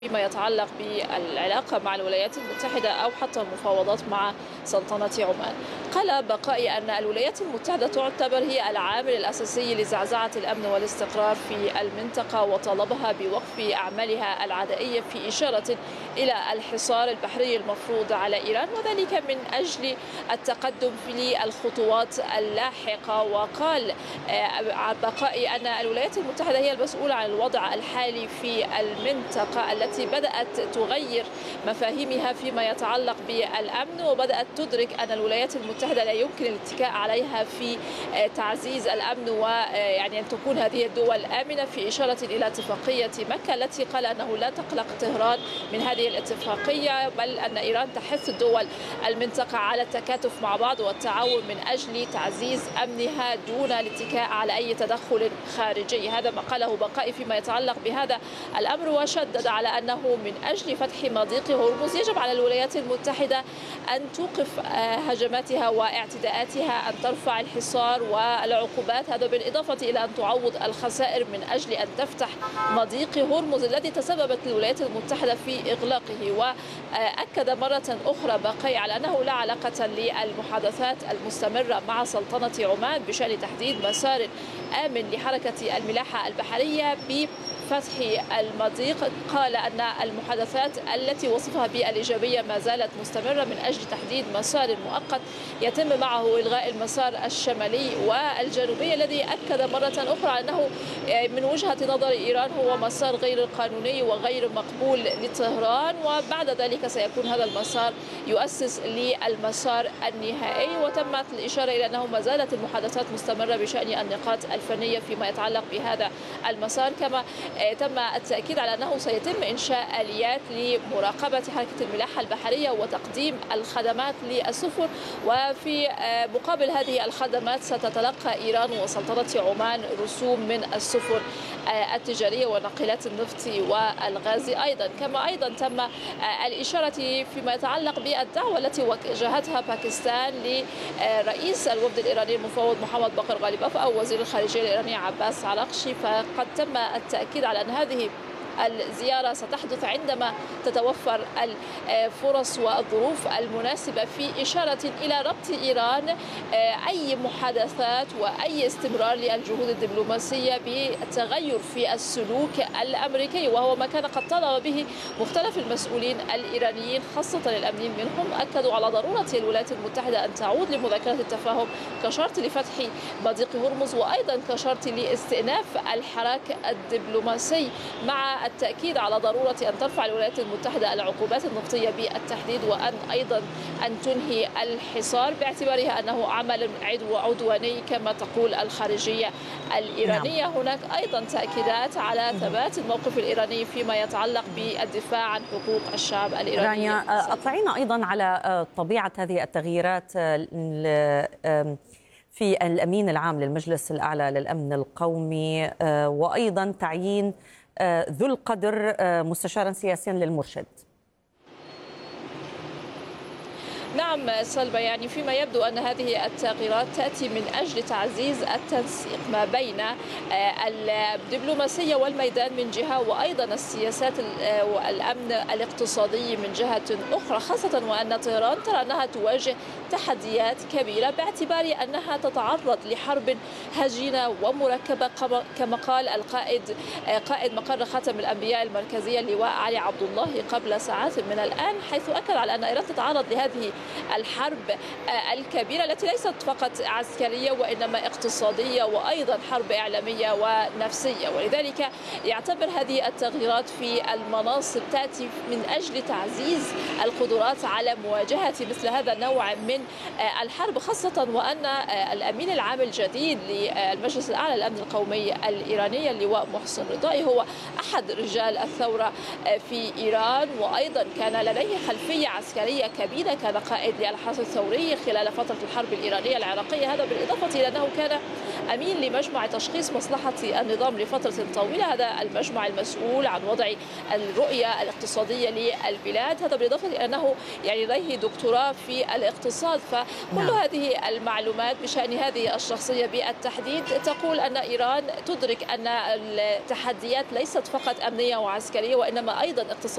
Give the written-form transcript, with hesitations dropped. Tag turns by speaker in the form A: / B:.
A: فيما يتعلق بالعلاقة مع الولايات المتحدة أو حتى المفاوضات مع سلطنة عمان. قال بقائي أن الولايات المتحدة تعتبر هي العامل الأساسي لزعزعة الأمن والاستقرار في المنطقة، وطالبها بوقف أعمالها العدائية في إشارة إلى الحصار البحري المفروض على إيران، وذلك من أجل التقدم في الخطوات اللاحقة. وقال بقائي أن الولايات المتحدة هي المسؤولة عن الوضع الحالي في المنطقة التي بدأت تغير مفاهيمها فيما يتعلق بالأمن، وبدأت تدرك أن الولايات المتحدة لا يمكن الاتكاء عليها في تعزيز الأمن، ويعني أن تكون هذه الدول آمنة، في إشارة إلى اتفاقية مكة التي قال أنه لا تقلق طهران من هذه الاتفاقية، بل أن إيران تحث دول المنطقة على التكاتف مع بعض والتعاون من أجل تعزيز أمنها دون الاتكاء على أي تدخل خارجي. هذا ما قاله بقائي فيما يتعلق بهذا الأمر، وشدد على أنه من أجل فتح مضيق هرمز يجب على الولايات المتحدة أن توقف هجماتها واعتداءاتها، أن ترفع الحصار والعقوبات، هذا بالإضافة إلى أن تعوض الخسائر من أجل أن تفتح مضيق هرمز الذي تسببت الولايات المتحدة في إغلاقه. وأكد مرة أخرى بقي على أنه لا علاقة للمحادثات المستمرة مع سلطنة عمان بشأن تحديد مسار آمن لحركة الملاحة البحرية بفتح المضيق. قال أن المحادثات التي وصفها بالإيجابية ما زالت مستمرة من أجل تحديد مسار مؤقت يتم معه إلغاء المسار الشمالي والجنوبي، الذي أكد مرة أخرى أنه من وجهة نظر إيران هو مسار غير قانوني وغير مقبول لطهران، وبعد ذلك سيكون هذا المسار يؤسس للمسار النهائي. وتمت الإشارة إلى أنه ما زالت المحادثات مستمرة بشأن النقاط الفنية فيما يتعلق بهذا المسار، كما تم التأكيد على أنه سيتم إنشاء آليات لمراقبة حركة الملاحة البحرية وتقديم الخدمات للسفن، وفي مقابل هذه الخدمات ستتلقى إيران وسلطنة عمان رسوم من السفن التجارية وناقلات النفط والغاز أيضا. كما أيضا تم الإشارة فيما يتعلق بالدعوة التي وجهتها باكستان لرئيس الوفد الإيراني المفوض محمد بقر غالباف أو وزير الخارجية الإيراني عباس عراقشي، فقد تم التأكيد على أن هذه الزيارة ستحدث عندما تتوفر الفرص والظروف المناسبة، في إشارة إلى ربط إيران أي محادثات وأي استمرار للجهود الدبلوماسية بالتغير في السلوك الأمريكي، وهو ما كان قد طالب به مختلف المسؤولين الإيرانيين خاصة الأمنيين منهم. أكدوا على ضرورة الولايات المتحدة أن تعود لمذاكرة التفاهم كشرط لفتح مضيق هرمز، وأيضا كشرط لاستئناف الحراك الدبلوماسي، مع التأكيد على ضرورة أن ترفع الولايات المتحدة العقوبات النفطية بالتحديد، وأن أيضا أن تنهي الحصار باعتبارها أنه عمل عدواني كما تقول الخارجية الإيرانية. نعم. هناك أيضا تأكيدات على ثبات الموقف الإيراني فيما يتعلق بالدفاع عن حقوق الشعب الإيراني.
B: أطلعينا أيضا على طبيعة هذه التغييرات في الأمين العام للمجلس الأعلى للأمن القومي، وأيضا تعيين ذو القدر مستشارا سياسيا للمرشد.
A: نعم سلمى، يعني فيما يبدو أن هذه التغييرات تأتي من أجل تعزيز التنسيق ما بين الدبلوماسية والميدان من جهة، وأيضا السياسات والأمن الاقتصادي من جهة أخرى، خاصة وأن طهران ترى أنها تواجه تحديات كبيرة باعتبار أنها تتعرض لحرب هجينة ومركبة، كما قال قائد مقر خاتم الأنبياء المركزية اللواء علي عبد الله قبل ساعات من الآن، حيث أكد على أن إيران تتعرض لهذه الحرب الكبيرة التي ليست فقط عسكرية وإنما اقتصادية وأيضا حرب إعلامية ونفسية. ولذلك يعتبر هذه التغييرات في المناصب تأتي من أجل تعزيز القدرات على مواجهة مثل هذا النوع من الحرب، خاصة وأن الأمين العام الجديد للمجلس الأعلى للأمن القومي الإيراني اللواء محسن رضائي هو أحد رجال الثورة في إيران، وأيضا كان لديه خلفية عسكرية كبيرة، كان قائد للحرس الثوري خلال فترة الحرب الإيرانية العراقية، هذا بالإضافة إلى أنه كان أمين لمجمع تشخيص مصلحة النظام لفترة طويلة، هذا المجمع المسؤول عن وضع الرؤية الاقتصادية للبلاد، هذا بالإضافة إلى أنه يعني لديه دكتوراه في الاقتصاد. فكل هذه المعلومات بشأن هذه الشخصية بالتحديد تقول أن إيران تدرك أن التحديات ليست فقط أمنية وعسكرية وإنما أيضا اقتصادية.